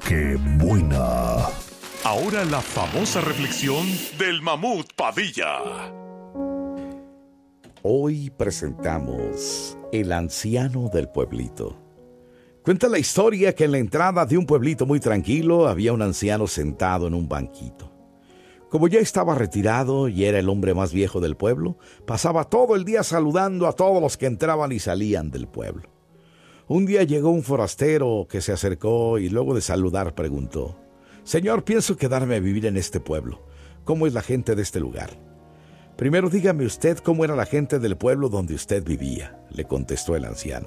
¡Qué buena! Ahora la famosa reflexión del Mamut Padilla. Hoy presentamos El anciano del pueblito. Cuenta la historia que en la entrada de un pueblito muy tranquilo había un anciano sentado en un banquito. Como ya estaba retirado y era el hombre más viejo del pueblo, pasaba todo el día saludando a todos los que entraban y salían del pueblo. Un día llegó un forastero que se acercó y luego de saludar preguntó: «Señor, pienso quedarme a vivir en este pueblo. ¿Cómo es la gente de este lugar?» «Primero dígame usted cómo era la gente del pueblo donde usted vivía», le contestó el anciano.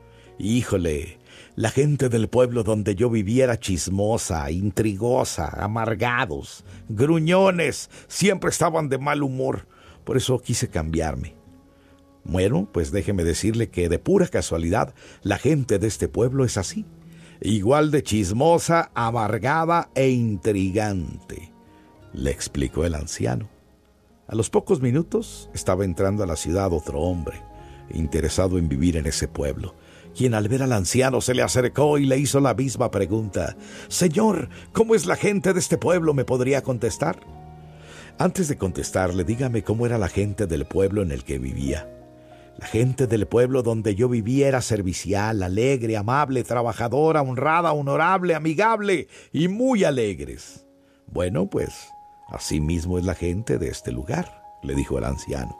«Híjole, la gente del pueblo donde yo vivía era chismosa, intrigosa, amargados, gruñones, siempre estaban de mal humor, por eso quise cambiarme». «Bueno, pues déjeme decirle que de pura casualidad la gente de este pueblo es así, igual de chismosa, amargada e intrigante», le explicó el anciano. A los pocos minutos estaba entrando a la ciudad otro hombre, interesado en vivir en ese pueblo, quien al ver al anciano se le acercó y le hizo la misma pregunta. «Señor, ¿cómo es la gente de este pueblo? ¿Me podría contestar?» «Antes de contestarle, dígame cómo era la gente del pueblo en el que vivía». «La gente del pueblo donde yo vivía era servicial, alegre, amable, trabajadora, honrada, honorable, amigable y muy alegres». «Bueno, pues así mismo es la gente de este lugar», le dijo el anciano.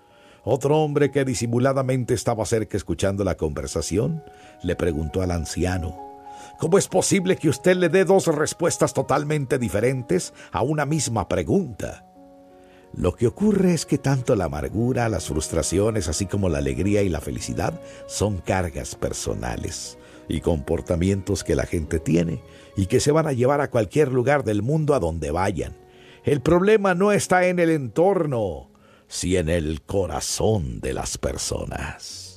Otro hombre que disimuladamente estaba cerca escuchando la conversación le preguntó al anciano: «¿Cómo es posible que usted le dé dos respuestas totalmente diferentes a una misma pregunta?» «Lo que ocurre es que tanto la amargura, las frustraciones, así como la alegría y la felicidad son cargas personales y comportamientos que la gente tiene y que se van a llevar a cualquier lugar del mundo a donde vayan. El problema no está en el entorno, sino en el corazón de las personas».